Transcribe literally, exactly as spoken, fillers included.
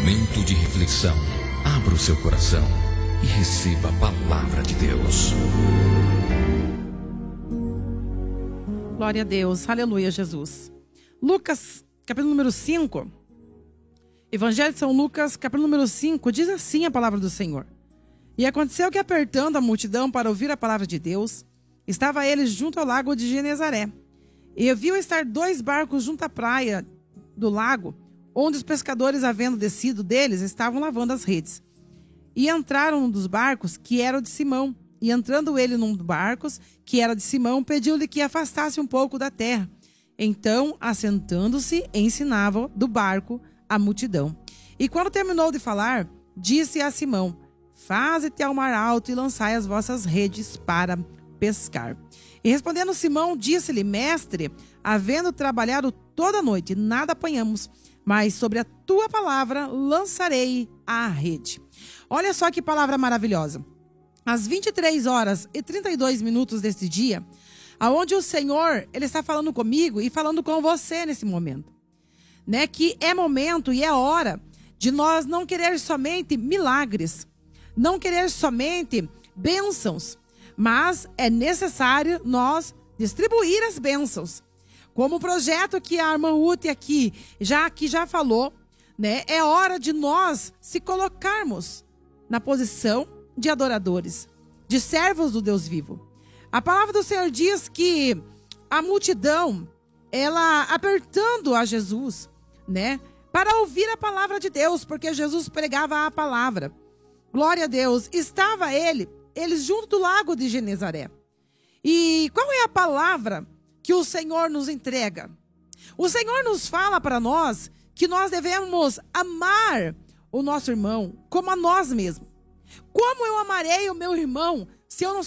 Momento de reflexão. Abra o seu coração e receba a palavra de Deus. Glória a Deus, aleluia, Jesus. Lucas, capítulo número cinco. Evangelho de São Lucas, capítulo número cinco, diz assim a palavra do Senhor. E aconteceu que, apertando a multidão para ouvir a palavra de Deus, estava ele junto ao lago de Genezaré. E viu estar dois barcos junto à praia do lago, onde os pescadores, havendo descido deles, estavam lavando as redes. E entraram num dos barcos, que era o de Simão. E entrando ele num dos barcos, que era de Simão, pediu-lhe que afastasse um pouco da terra. Então, assentando-se, ensinava do barco a multidão. E quando terminou de falar, disse a Simão: Faze-te ao mar alto e lançai as vossas redes para pescar. E respondendo Simão, disse-lhe: Mestre, havendo trabalhado toda a noite, nada apanhamos, mas sobre a tua palavra lançarei a rede. Olha só que palavra maravilhosa. Às vinte e três horas e trinta e dois minutos deste dia, aonde o Senhor, Ele está falando comigo e falando com você nesse momento, né? Que é momento e é hora de nós não querer somente milagres, não querer somente bênçãos, mas é necessário nós distribuir as bênçãos. Como o projeto que a irmã Ruth aqui já, aqui já falou, né? É hora de nós se colocarmos na posição de adoradores, de servos do Deus vivo. A palavra do Senhor diz que a multidão, ela apertando a Jesus, né? Para ouvir a palavra de Deus, porque Jesus pregava a palavra. Glória a Deus. Estava ele, eles junto do lago de Genezaré. E qual é a palavra que o Senhor nos entrega? O Senhor nos fala para nós que nós devemos amar o nosso irmão como a nós mesmos. Como eu amarei o meu irmão se eu não